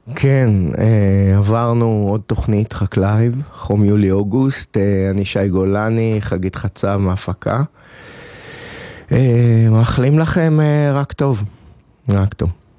כן, עברנו עוד תוכנית חקלייב, חום יולי-אוגוסט, אני שי גולני, חגית חצב מהפקה. מאחלים לכם רק טוב, רק טוב.